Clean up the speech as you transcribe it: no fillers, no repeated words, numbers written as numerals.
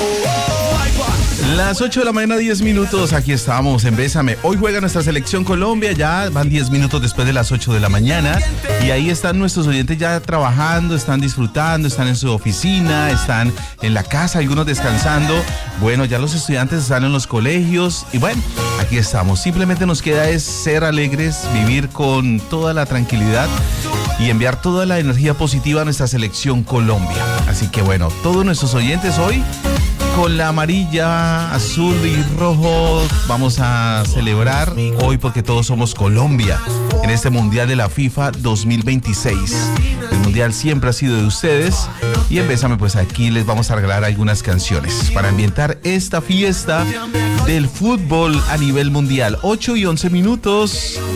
Las 8 de la mañana, 10 minutos, aquí estamos en Bésame. Hoy juega nuestra selección Colombia, ya van 10 minutos después de las 8 de la mañana y ahí están nuestros oyentes ya trabajando, están disfrutando, están en su oficina, están en la casa, algunos descansando. Bueno, ya los estudiantes están en los colegios y bueno, aquí estamos. Simplemente nos queda es ser alegres, vivir con toda la tranquilidad y enviar toda la energía positiva a nuestra selección Colombia. Así que bueno, todos nuestros oyentes hoy con la amarilla, azul y rojo vamos a celebrar hoy porque todos somos Colombia en este Mundial de la FIFA 2026. El Mundial siempre ha sido de ustedes y en Bésame pues aquí les vamos a regalar algunas canciones para ambientar esta fiesta del fútbol a nivel mundial. 8 y 11 minutos.